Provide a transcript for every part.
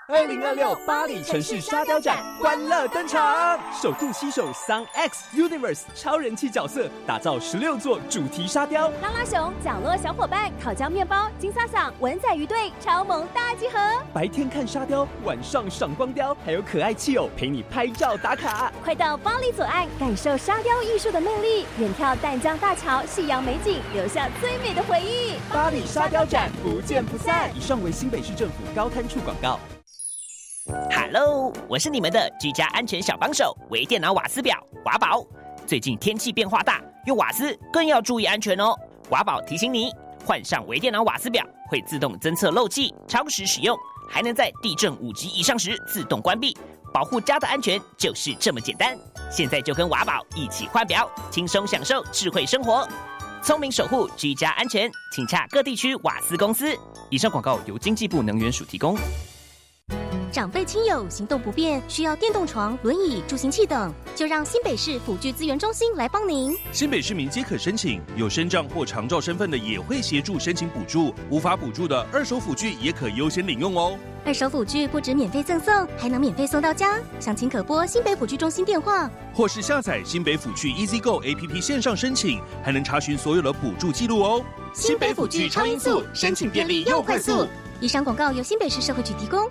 2026巴黎城市沙雕展欢乐登场，首度携手 Sun X Universe 超人气角色，打造16座主题沙雕。 拉拉熊、角落小伙伴、烤焦面包、金萨萨、文仔鱼队超萌大集合。 白天看沙雕，晚上赏光雕，还有可爱气友陪你拍照打卡。 快到巴黎左岸感受沙雕艺术的魅力，远眺淡江大桥、夕阳美景，留下最美的回忆。 巴黎沙雕展不见不散。以上为新北市政府高滩处广告。 Hello， 我是你们的居家安全小帮手，微电脑瓦斯表华宝。最近天气变化大，用瓦斯更要注意安全哦。华宝提醒你，换上微电脑瓦斯表会自动侦测漏气，超时使用还能在地震5级以上时自动关闭，保护家的安全就是这么简单。现在就跟华宝一起换表，轻松享受智慧生活，聪明守护居家安全，请洽各地区瓦斯公司。以上广告由经济部能源署提供。 长辈亲友行动不便，需要电动床、轮椅、助行器等，就让新北市辅具资源中心来帮您。 新北市民皆可申请，有身障或长照身份的也会协助申请补助，无法补助的二手辅具也可优先领用哦。 二手辅具不止免费赠送，还能免费送到家。详情可拨新北辅具中心电话， 或是下载新北辅具 EasyGo APP 线上申请，还能查询所有的补助记录哦。 新北辅具超音速，申请便利又快速。以上广告由新北市社会局提供。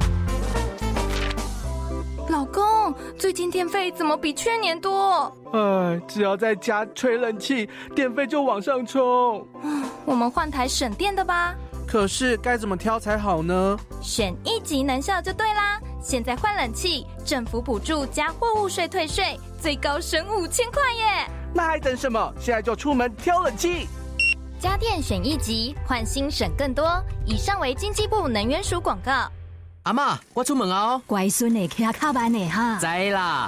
老公，最近电费怎么比去年多？ 只要在家吹冷气，电费就往上冲。 我们换台省电的吧。 可是该怎么挑才好呢？ 选一级能效就对啦。现在换冷气，政府补助加货物税退税，最高省5000块耶！ 那还等什么？现在就出门挑冷气。 家电选一级，换新省更多。以上为经济部能源署广告。 阿嬷，我出门哦。 乖孙的骑较慢的哈。 知啦。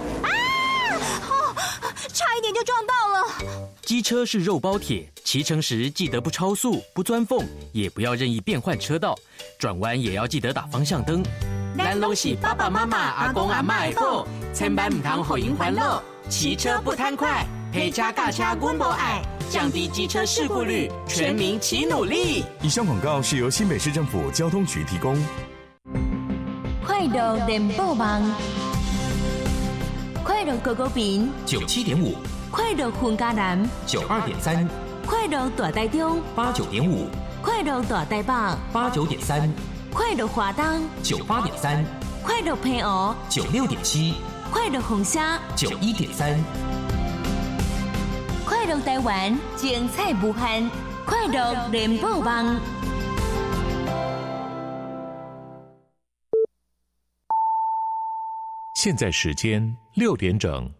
差一点就撞到了。 机车是肉包铁，骑乘时记得不超速、不钻缝，也不要任意变换车道，转弯也要记得打方向灯。 咱拢是爸爸妈妈、阿公阿嬷的宝，千万唔通互因烦恼。骑车不贪快，陪车驾车阮无爱，降低机车事故率，全民齐努力。 以上广告是由新北市政府交通局提供。 快乐联播网，快乐狗狗饼 97.5， 快乐混家南 92.3， 快乐大台中 89.5， 快乐大台北 89.3， 快乐华东 98.3， 快乐平湖 96.7， 快乐红虾 91.3， 快乐台湾精彩无限，快乐联播网。 现在时间6点整。